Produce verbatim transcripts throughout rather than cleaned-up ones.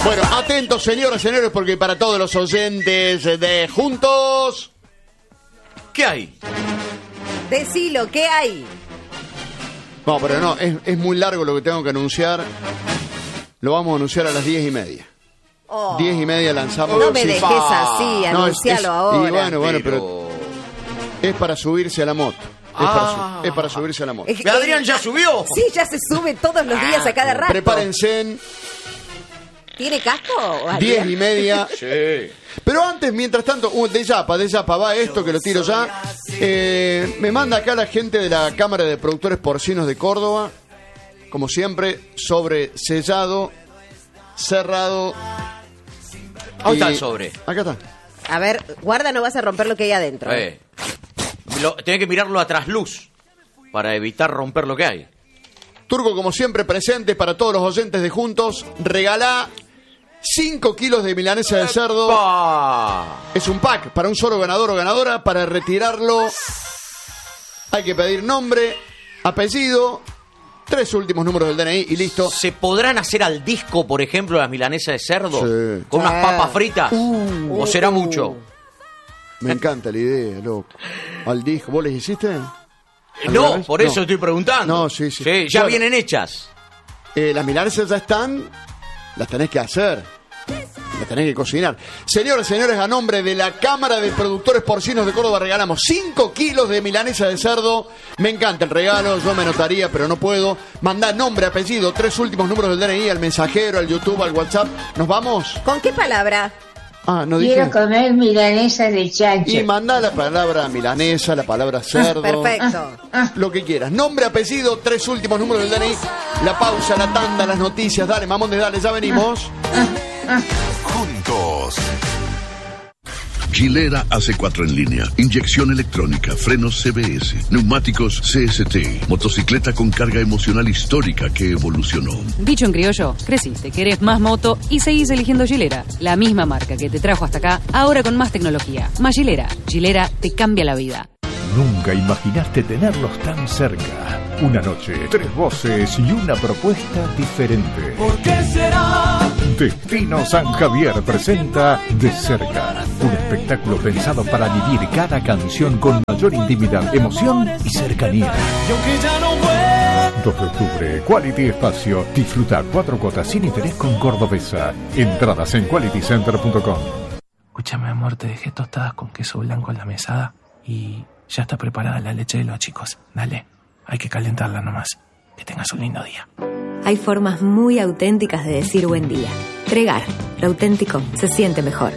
Bueno, atentos, señoras y señores, porque para todos los oyentes de Juntos... ¿Qué hay? Decilo, ¿qué hay? No, pero no, es, es muy largo lo que tengo que anunciar. Lo vamos a anunciar a las diez y media. Oh. Diez y media lanzamos. No me dejes así, No, anuncialo es- es- ahora. Y bueno, bueno, Pero- pero es para subirse a la moto. Es, Ah. para, su- es para subirse a la moto. Es- Adrián ya subió. Sí, ya se sube todos los días a cada rato. Prepárense en ¿Tiene casco? Adrián? diez y media. Sí. Pero antes, mientras tanto, uh, de Yapa, de Yapa, va esto que lo tiro ya. Eh, me manda acá la gente de la Cámara de Productores Porcinos de Córdoba, como siempre, sobre sellado, cerrado. ¿Dónde y- está el sobre? Acá está. A ver, guarda, no vas a romper lo que hay adentro. Eh. Lo, tenés que mirarlo a trasluz para evitar romper lo que hay. Turco, como siempre, presente para todos los oyentes de Juntos. Regalá cinco kilos de milanesa de cerdo. ¡Epa! Es un pack para un solo ganador o ganadora. Para retirarlo hay que pedir nombre, apellido, tres últimos números del D N I y listo. ¿Se podrán hacer al disco, por ejemplo, las milanesas de cerdo? Sí. ¿Con unas Sí. papas fritas? ¿O será mucho? Me encanta la idea, loco. Al disco, ¿vos les hiciste? ¿Alguna No, vez? por eso No. estoy preguntando. No, sí, sí. ya Bueno. vienen hechas. Eh, las milanesas ya están, las tenés que hacer, las tenés que cocinar. Señores, señores, a nombre de la Cámara de Productores Porcinos de Córdoba regalamos cinco kilos de milanesa de cerdo. Me encanta el regalo, yo me anotaría, pero no puedo. Mandá nombre, apellido, tres últimos números del D N I, al mensajero, al YouTube, al WhatsApp. ¿Nos vamos? ¿Con qué palabra? Ah, no dije. Quiero comer milanesa de chancho. Y mandá la palabra milanesa, la palabra cerdo. Perfecto. Lo que quieras. Nombre, apellido, tres últimos números del D N I. La pausa, la tanda, las noticias. Dale, mamones, dale, ya venimos. Juntos. Gilera A C cuatro en línea, inyección electrónica, frenos C B S, neumáticos C S T, motocicleta con carga emocional histórica que evolucionó. Dicho en criollo, creciste, querés más moto y seguís eligiendo Gilera, la misma marca que te trajo hasta acá, ahora con más tecnología. Más Gilera. Gilera te cambia la vida. Nunca imaginaste tenerlos tan cerca. Una noche, tres voces y una propuesta diferente. ¿Por qué será? Destino San Javier presenta De Cerca, un espectáculo pensado para vivir cada canción con mayor intimidad, emoción y cercanía. Y aunque ya no vuelva. dos de octubre, Quality Espacio. Disfruta cuatro cuotas sin interés con Cordobesa. Entradas en quality center punto com. Escúchame, amor, te dejé tostadas con queso blanco en la mesada y ya está preparada la leche de los chicos. Dale, hay que calentarla nomás. Que tengas un lindo día. Hay formas muy auténticas de decir buen día. Tregar, lo auténtico se siente mejor.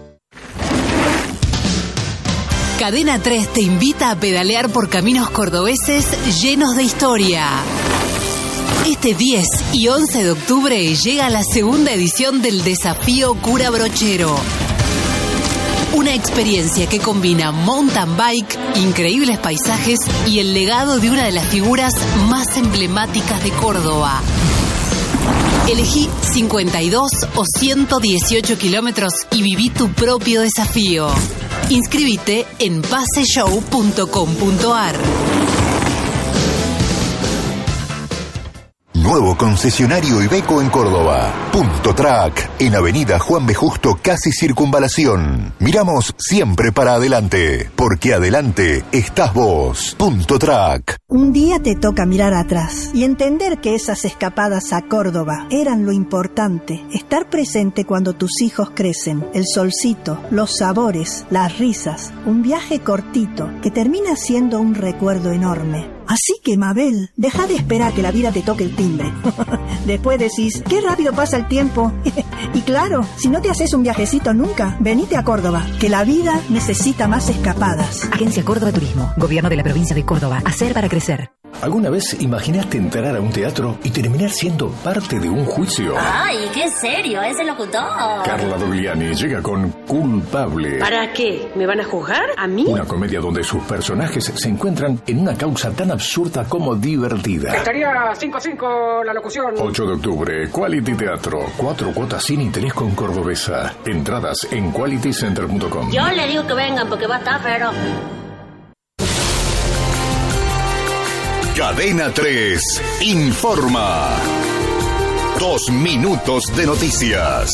Cadena tres te invita a pedalear por caminos cordobeses llenos de historia. Este diez y once de octubre llega la segunda edición del Desafío Cura Brochero. Una experiencia que combina mountain bike, increíbles paisajes y el legado de una de las figuras más emblemáticas de Córdoba. Elegí cincuenta y dos o ciento dieciocho kilómetros y viví tu propio desafío. Inscríbete en paseshow punto com punto ar. Nuevo concesionario Iveco en Córdoba. Punto Track, en Avenida Juan B. Justo, casi Circunvalación. Miramos siempre para adelante, porque adelante estás vos. Punto Track. Un día te toca mirar atrás y entender que esas escapadas a Córdoba eran lo importante. Estar presente cuando tus hijos crecen, el solcito, los sabores, las risas. Un viaje cortito que termina siendo un recuerdo enorme. Así que, Mabel, deja de esperar que la vida te toque el timbre. Después decís, qué rápido pasa el tiempo. Y claro, si no te haces un viajecito nunca, venite a Córdoba, que la vida necesita más escapadas. Agencia Córdoba Turismo, Gobierno de la Provincia de Córdoba. Hacer para crecer. ¿Alguna vez imaginaste entrar a un teatro y terminar siendo parte de un juicio? ¡Ay, qué serio! ¡Es el locutor! Carla Dogliani llega con Culpable. ¿Para qué? ¿Me van a juzgar? ¿A mí? Una comedia donde sus personajes se encuentran en una causa tan absurda como divertida. Estaría cinco a cinco la locución. ocho de octubre, Quality Teatro. Cuatro cuotas sin interés con Cordobesa. Entradas en quality center punto com. Yo le digo que vengan porque va a estar fero. Cadena tres informa. Dos minutos de noticias.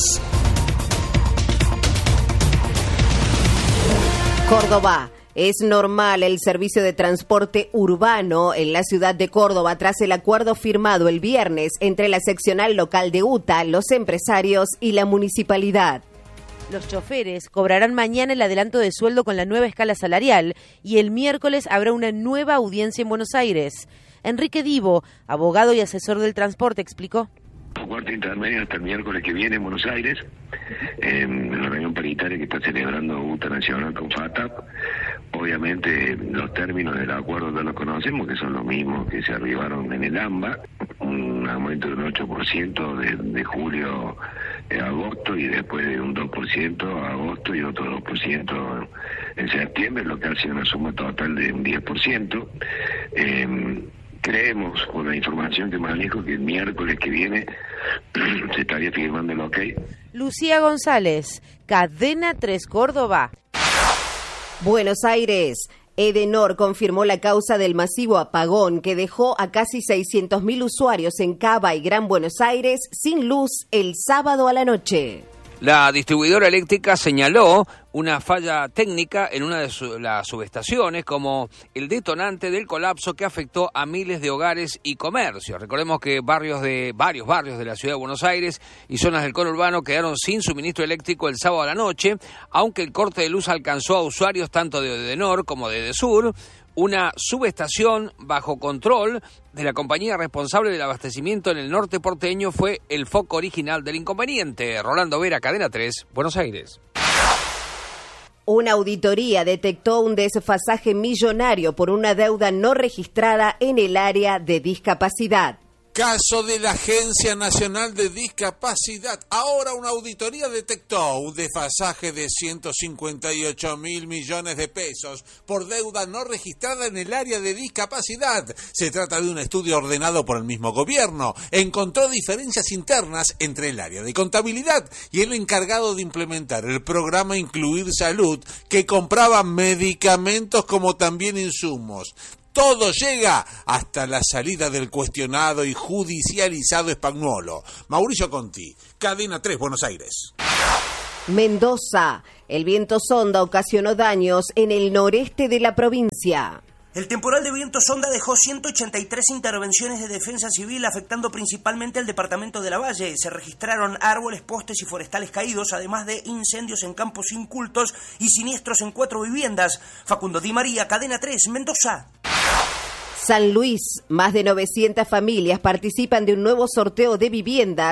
Córdoba. Es normal el servicio de transporte urbano en la ciudad de Córdoba tras el acuerdo firmado el viernes entre la seccional local de U T A, los empresarios y la municipalidad. Los choferes cobrarán mañana el adelanto de sueldo con la nueva escala salarial y el miércoles habrá una nueva audiencia en Buenos Aires. Enrique Divo, abogado y asesor del transporte, explicó. Cuarta intermedia hasta el miércoles que viene en Buenos Aires, en la reunión paritaria que está celebrando U T A Nacional con FATAP. Obviamente los términos del acuerdo ya los conocemos, que son los mismos que se arribaron en el AMBA, un aumento de un ocho por ciento de, de julio a agosto y después de un dos por ciento a agosto y otro dos por ciento en septiembre, lo que hace una suma total de un diez por ciento. Eh, Creemos, con la información que manejo, que el miércoles que viene se estaría firmando el ok. Lucía González, Cadena tres Córdoba. Buenos Aires. Edenor confirmó la causa del masivo apagón que dejó a casi seiscientos mil usuarios en Cava y Gran Buenos Aires sin luz el sábado a la noche. La distribuidora eléctrica señaló una falla técnica en una de su, las subestaciones como el detonante del colapso que afectó a miles de hogares y comercios. Recordemos que barrios de varios barrios de la ciudad de Buenos Aires y zonas del conurbano quedaron sin suministro eléctrico el sábado a la noche, aunque el corte de luz alcanzó a usuarios tanto de Edenor como de Edesur. Una subestación bajo control de la compañía responsable del abastecimiento en el norte porteño fue el foco original del inconveniente. Rolando Vera, Cadena tres, Buenos Aires. Una auditoría detectó un desfasaje millonario por una deuda no registrada en el área de discapacidad. Caso de la Agencia Nacional de Discapacidad. Ahora una auditoría detectó un desfasaje de ciento cincuenta y ocho mil millones de pesos por deuda no registrada en el área de discapacidad. Se trata de un estudio ordenado por el mismo gobierno. Encontró diferencias internas entre el área de contabilidad y el encargado de implementar el programa Incluir Salud, que compraba medicamentos como también insumos. Todo llega hasta la salida del cuestionado y judicializado Spagnuolo. Mauricio Conti, Cadena tres, Buenos Aires. Mendoza. El viento sonda ocasionó daños en el noreste de la provincia. El temporal de viento sonda dejó ciento ochenta y tres intervenciones de defensa civil, afectando principalmente al departamento de Lavalle. Se registraron árboles, postes y forestales caídos, además de incendios en campos incultos y siniestros en cuatro viviendas. Facundo Di María, Cadena tres, Mendoza. San Luis. Más de novecientas familias participan de un nuevo sorteo de viviendas